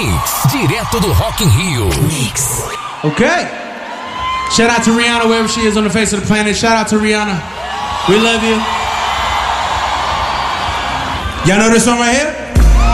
Sim, direto do Rock in Rio. Mix. Okay. Shout out to Rihanna wherever she is on the face of the planet. Shout out to Rihanna. We love you. Y'all know this song right here?